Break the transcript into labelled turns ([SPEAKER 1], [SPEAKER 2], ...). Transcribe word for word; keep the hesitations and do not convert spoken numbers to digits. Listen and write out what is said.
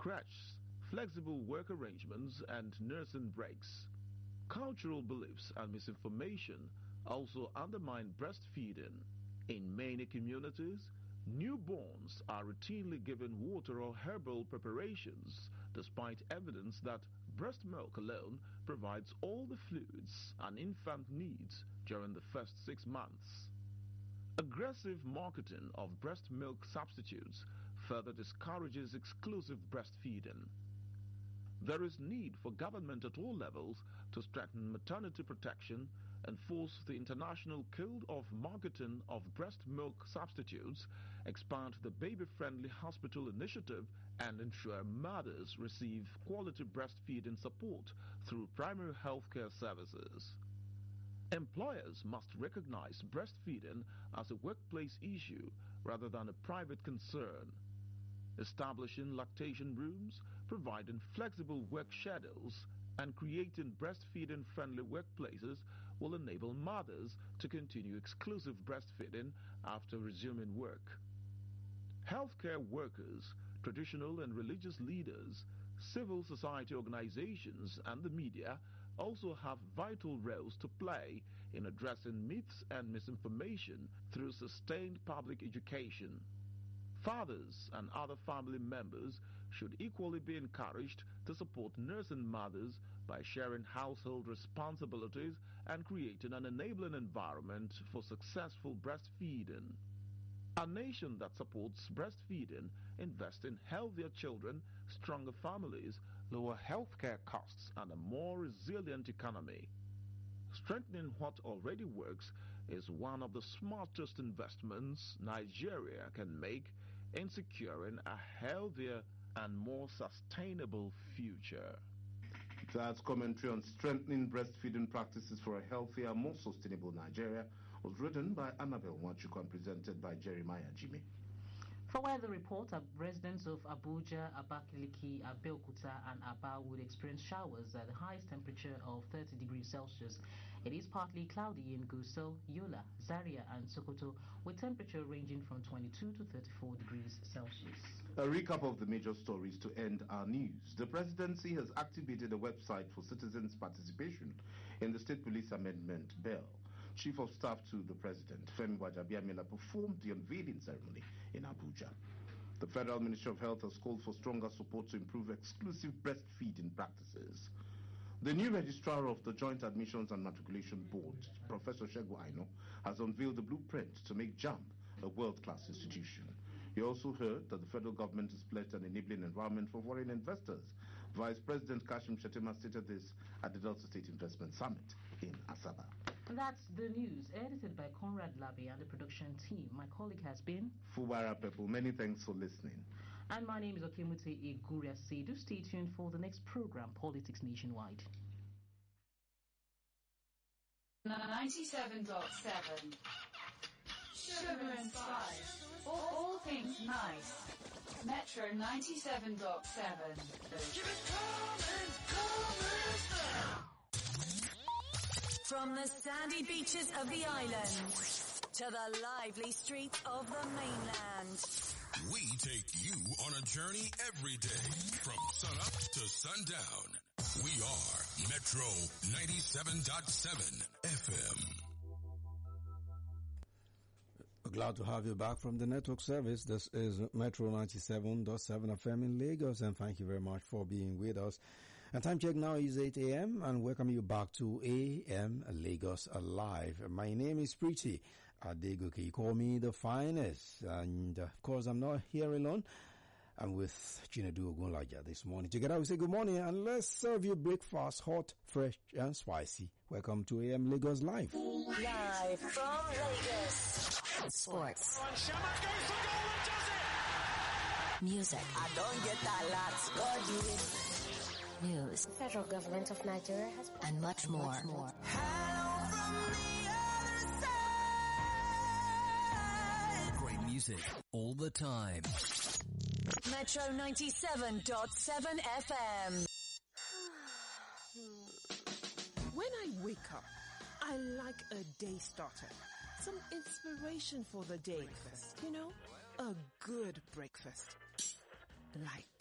[SPEAKER 1] creches, flexible work arrangements, and nursing breaks. Cultural beliefs and misinformation also undermine breastfeeding. In many communities, newborns are routinely given water or herbal preparations, despite evidence that breast milk alone provides all the fluids an infant needs during the first six months. Aggressive marketing of breast milk substitutes further discourages exclusive breastfeeding. There is need for government at all levels to strengthen maternity protection, enforce the international code of marketing of breast milk substitutes, expand the baby-friendly hospital initiative, and ensure mothers receive quality breastfeeding support through primary healthcare services. Employers must recognize breastfeeding as a workplace issue rather than a private concern. Establishing lactation rooms, providing flexible work schedules, and creating breastfeeding-friendly workplaces will enable mothers to continue exclusive breastfeeding after resuming work. Healthcare workers, traditional and religious leaders, civil society organizations, and the media also have vital roles to play in addressing myths and misinformation through sustained public education. Fathers and other family members should equally be encouraged to support nursing mothers by sharing household responsibilities and creating an enabling environment for successful breastfeeding. A nation that supports breastfeeding invests in healthier children, stronger families, lower healthcare costs, and a more resilient economy. Strengthening what already works is one of the smartest investments Nigeria can make in securing a healthier and more sustainable future.
[SPEAKER 2] That's commentary on strengthening breastfeeding practices for a healthier, more sustainable Nigeria was written by Annabelle Nwachukwu and presented by Jeremiah Jimmy.
[SPEAKER 3] For weather report, residents of Abuja, Abakaliki, Abeokuta and Aba would experience showers at the highest temperature of thirty degrees Celsius. It is partly cloudy in Gusau, Yola, Zaria and Sokoto, with temperature ranging from twenty-two to thirty-four degrees Celsius.
[SPEAKER 2] A recap of the major stories to end our news. The presidency has activated a website for citizens' participation in the State Police Amendment Bill. Chief of Staff to the President, Femi Gbajabiamila, performed the unveiling ceremony in Abuja. The Federal Ministry of Health has called for stronger support to improve exclusive breastfeeding practices. The new registrar of the Joint Admissions and Matriculation Board, Professor Shegu Aino, has unveiled the blueprint to make JAMB a world-class institution. You also heard that the federal government has pledged an enabling environment for foreign investors. Vice President Kashim Shettima stated this at the Delta State Investment Summit in Asaba.
[SPEAKER 3] That's the news, edited by Conrad Labi and the production team. My colleague has been
[SPEAKER 2] Fubara Pepu. Many thanks for listening.
[SPEAKER 3] And my name is Okemute Iguria Sedu. Stay tuned for the next program, Politics Nationwide.
[SPEAKER 4] ninety-seven point seven Sugar and Spice. All, all things nice. Metro ninety-seven point seven. Keep it coming, coming.
[SPEAKER 5] From the sandy beaches of the island to the lively streets of the mainland,
[SPEAKER 6] we take you on a journey every day from sunup to sundown. We are Metro ninety-seven point seven F M.
[SPEAKER 7] Glad to have you back from the network service. This is Metro ninety-seven point seven F M in Lagos, and thank you very much for being with us. And time check now is eight a m and welcome you back to A M Lagos Alive. My name is Preeti Adegoke. You call me the finest, and uh, of course I'm not here alone. I'm with Chinedu Ogunlaja this morning. Together we say good morning and let's serve you breakfast hot, fresh and spicy. Welcome to A M Lagos Live.
[SPEAKER 5] Live from Lagos. Sports.
[SPEAKER 8] Shaman goes for goal and does it!
[SPEAKER 5] Music.
[SPEAKER 9] I don't get that lot. God, you.
[SPEAKER 5] News.
[SPEAKER 10] The federal government of Nigeria has...
[SPEAKER 5] And much more. Much more.
[SPEAKER 9] Hello from the other side.
[SPEAKER 11] Great music all the time.
[SPEAKER 5] Metro ninety-seven point seven F M.
[SPEAKER 12] When I wake up, I like a day starter. Some inspiration for the day. Breakfast. You know, a good breakfast. Like